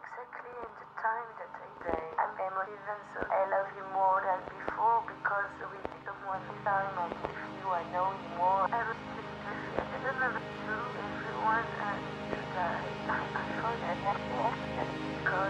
exactly in the time that I die. I'm emotive and so I love you more than before